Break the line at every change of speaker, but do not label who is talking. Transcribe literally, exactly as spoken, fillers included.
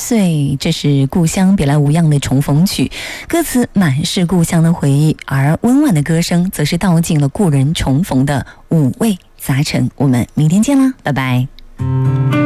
岁，这是故乡别来无恙的重逢曲，歌词满是故乡的回忆，而温婉的歌声则是道尽了故人重逢的五味杂陈。我们明天见啦，拜拜。